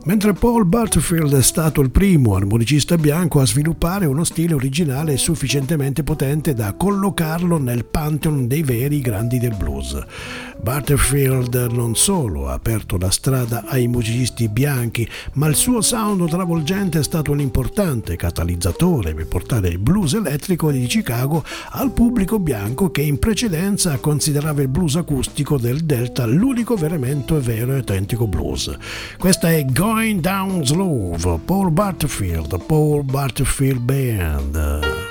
Mentre Paul Butterfield è stato il primo armonicista bianco a sviluppare uno stile originale sufficientemente potente da collocarlo nel pantheon dei veri grandi del blues. Butterfield non solo ha aperto la strada ai musicisti bianchi, ma il suo sound travolgente è stato un importante catalizzatore per portare il blues elettrico di Chicago al pubblico bianco che in precedenza considerava il blues acustico del Delta l'unico veramente vero e autentico blues. Questa è Going Down Slow, Paul Butterfield Band.